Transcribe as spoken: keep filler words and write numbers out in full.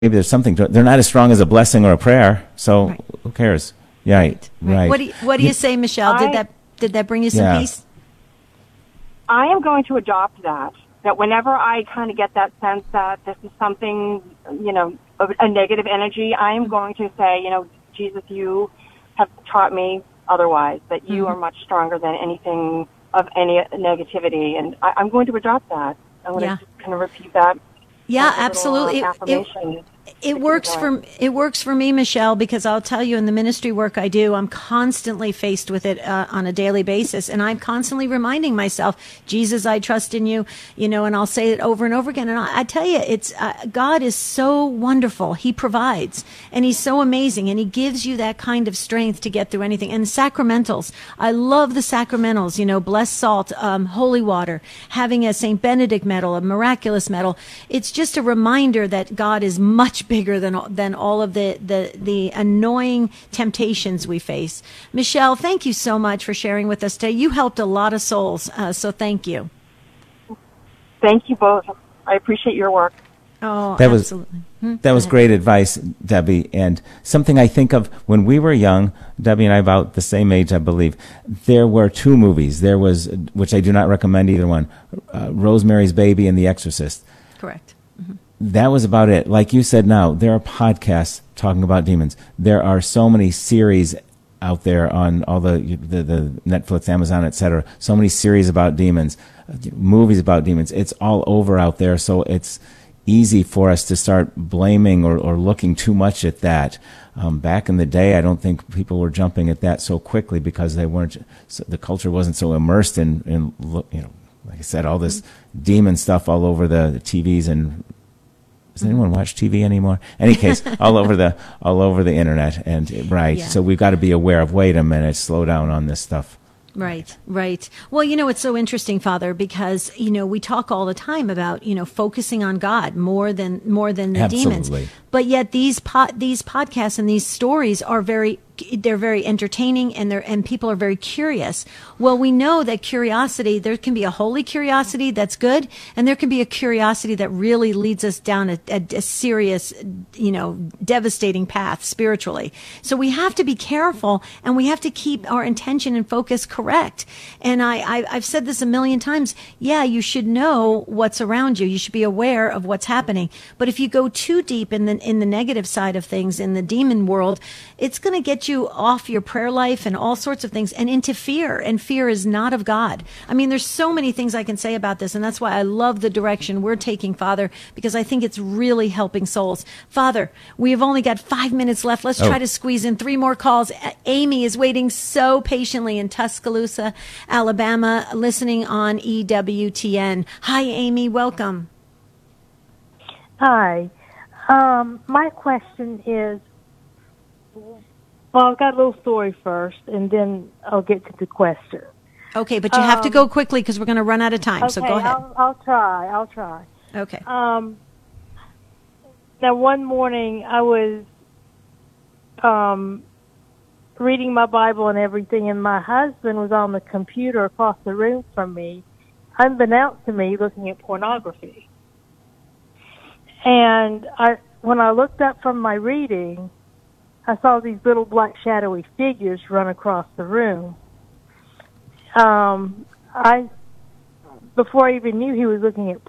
maybe there's something to it. They're not as strong as a blessing or a prayer, so Right. who cares? Yeah, right, Right. right. What do you, what do you say, Michelle? Did I- that did that bring you some Yeah. peace? I am going to adopt that. That whenever I kind of get that sense that this is something, you know, of a negative energy, I am going to say, you know, Jesus, you have taught me otherwise, that you Mm-hmm. are much stronger than anything of any negativity, and I, I'm going to adopt that. I'm going Yeah. to just kind of repeat that. Yeah, as a little, absolutely. uh, It- affirmation. It to keep works going. for it works for me, Michelle, because I'll tell you, in the ministry work I do, I'm constantly faced with it uh, on a daily basis, and I'm constantly reminding myself, Jesus, I trust in you, you know, and I'll say it over and over again. And I, I tell you, it's uh, God is so wonderful. He provides, and He's so amazing, and He gives you that kind of strength to get through anything. And sacramentals, I love the sacramentals. You know, blessed salt, um, holy water, having a Saint Benedict medal, a miraculous medal. It's just a reminder that God is much bigger than than all of the, the, the annoying temptations we face. Michelle, thank you so much for sharing with us today. You helped a lot of souls, uh, so thank you. Thank you both. I appreciate your work. Oh, That was- absolutely. Hmm? That Go was ahead. great advice, Debbie, and something I think of when we were young. Debbie and I about the same age, I believe. There were two movies. There was, which I do not recommend either one, uh, Rosemary's Baby and The Exorcist. Correct. That was about it. Like you said, now there are podcasts talking about demons. There are so many series out there on all the the, the Netflix, Amazon, et cetera. So many series about demons, uh, movies about demons. It's all over out there. So it's easy for us to start blaming or, or looking too much at that. Um, back in the day, I don't think people were jumping at that so quickly because they weren't. So the culture wasn't so immersed in, in lo- you know, like I said, all this demon stuff all over the T Vs and. Does anyone watch T V anymore? Any case, all over the all over the internet, and right. Yeah. So we've got to be aware of. Wait a minute, slow down on this stuff. Right, right. Well, you know, it's so interesting, Father, because, you know, we talk all the time about, you know, focusing on God more than more than the demons. Absolutely. But yet these pod, these podcasts and these stories are very they're very entertaining, and they're and people are very curious. Well, we know that curiosity, there can be a holy curiosity that's good, and there can be a curiosity that really leads us down a, a, a serious, you know, devastating path spiritually. So we have to be careful, and we have to keep our intention and focus correct. And I, I I've said this a million times. Yeah, you should know what's around you. You should be aware of what's happening. But if you go too deep in the in the negative side of things, in the demon world, it's going to get you off your prayer life and all sorts of things and into fear. And fear is not of God. I mean, there's so many things I can say about this. And that's why I love the direction we're taking, Father, because I think it's really helping souls. Father, we have only got five minutes left. Let's Oh. try to squeeze in three more calls. A- Amy is waiting so patiently in Tuscaloosa, Alabama, listening on E W T N. Hi, Amy. Welcome. Hi. Um, my question is, well, I've got a little story first, and then I'll get to the question. Okay, but you have to Um, go quickly because we're going to run out of time. Okay, So go ahead. I'll, I'll try. I'll try. Okay. Um, now, one morning I was um, reading my Bible and everything, and my husband was on the computer across the room from me, unbeknownst to me, looking at pornography. And I, when I looked up from my reading, I saw these little black shadowy figures run across the room. Um, I, before I even knew he was looking at